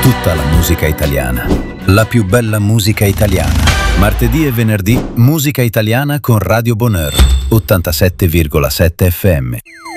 tutta la musica italiana. La più bella musica italiana. Martedì e venerdì, musica italiana con Radio Bonheur, 87,7 FM.